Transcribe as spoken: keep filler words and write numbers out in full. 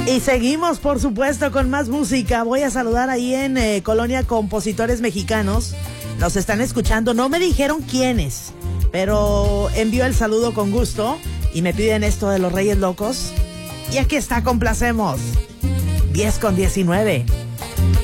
Y seguimos, por supuesto, con más música. Voy a saludar ahí en eh, Colonia Compositores Mexicanos. Nos están escuchando. No me dijeron quiénes, pero envío el saludo con gusto y me piden esto de los Reyes Locos. Y aquí está, complacemos. diez con diecinueve.